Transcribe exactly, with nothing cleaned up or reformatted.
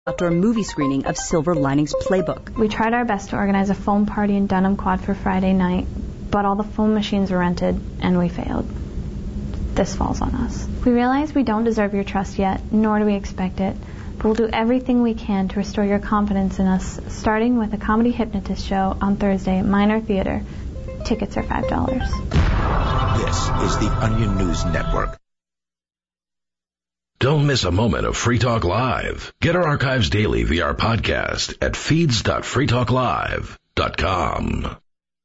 outdoor movie screening of Silver Linings Playbook. We tried our best to organize a foam party in Dunham Quad for Friday night, but all the foam machines were rented, and we failed. This falls on us. We realize we don't deserve your trust yet, nor do we expect it, but we'll do everything we can to restore your confidence in us, starting with a comedy hypnotist show on Thursday at Minor Theater. Tickets are five dollars. This is the Onion News Network. Don't miss a moment of Free Talk Live. Get our archives daily via our podcast at feeds dot free talk live dot com.